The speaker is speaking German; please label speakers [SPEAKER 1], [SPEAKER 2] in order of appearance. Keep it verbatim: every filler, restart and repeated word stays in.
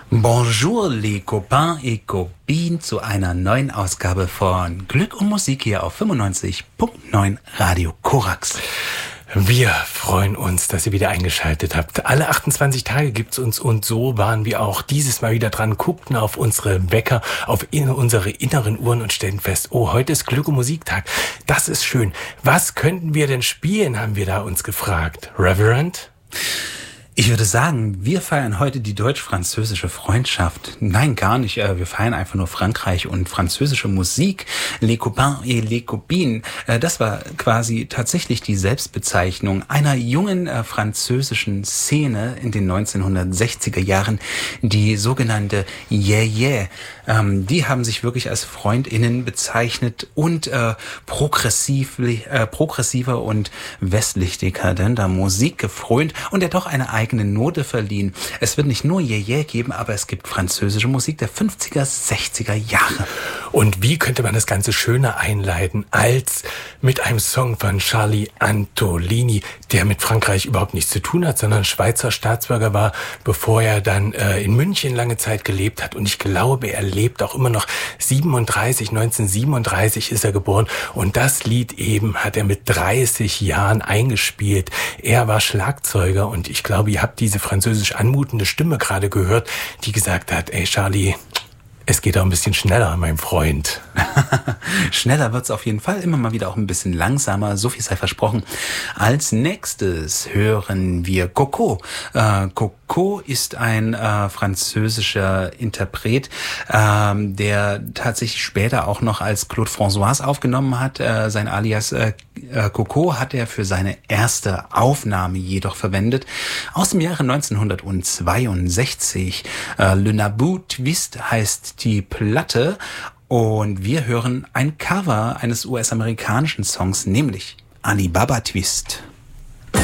[SPEAKER 1] Bonjour les copains et copines zu einer neuen Ausgabe von Glück und Musik hier auf fünfundneunzig Komma neun Radio Korax.
[SPEAKER 2] Wir freuen uns, dass ihr wieder eingeschaltet habt. Alle achtundzwanzig Tage gibt's uns und so waren wir auch dieses Mal wieder dran, guckten auf unsere Wecker, auf in unsere inneren Uhren und stellten fest, oh, heute ist Glück- und Musiktag. Das ist schön. Was könnten wir denn spielen, haben wir da uns gefragt. Reverend?
[SPEAKER 1] Ich würde sagen, wir feiern heute die deutsch-französische Freundschaft. Nein, gar nicht. Wir feiern einfach nur Frankreich und französische Musik. Les copains et les copines. Das war quasi tatsächlich die Selbstbezeichnung einer jungen äh, französischen Szene in den neunzehnhundertsechziger Jahren, die sogenannte Yeah Yeah. Ähm, die haben sich wirklich als FreundInnen bezeichnet und äh, progressiv, äh, progressiver und westlich dekadenter Musik gefrönt und der doch eine eigene Note verliehen. Es wird nicht nur Yeah Yeah geben, aber es gibt französische Musik der fünfziger, sechziger Jahre.
[SPEAKER 2] Und wie könnte man das Ganze schöner einleiten als mit einem Song von Charlie Antolini, der mit Frankreich überhaupt nichts zu tun hat, sondern Schweizer Staatsbürger war, bevor er dann äh, in München lange Zeit gelebt hat. Und ich glaube, er lebt auch immer noch. siebenunddreißig, neunzehnhundertsiebenunddreißig ist er geboren. Und das Lied eben hat er mit dreißig Jahren eingespielt. Er war Schlagzeuger und ich glaube, ihr habt diese französisch anmutende Stimme gerade gehört, die gesagt hat, ey Charlie, es geht auch ein bisschen schneller, mein Freund.
[SPEAKER 1] Schneller wird's auf jeden Fall, immer mal wieder auch ein bisschen langsamer, so viel sei versprochen. Als nächstes hören wir Coco. Äh, Coco ist ein äh, französischer Interpret, äh, der tatsächlich später auch noch als Claude François aufgenommen hat. Äh, sein Alias äh, Coco hat er für seine erste Aufnahme jedoch verwendet. Aus dem Jahre neunzehnhundertzweiundsechzig. Äh, Le Naboo Twist heißt die Platte und wir hören ein Cover eines U S-amerikanischen Songs, nämlich Alibaba Twist.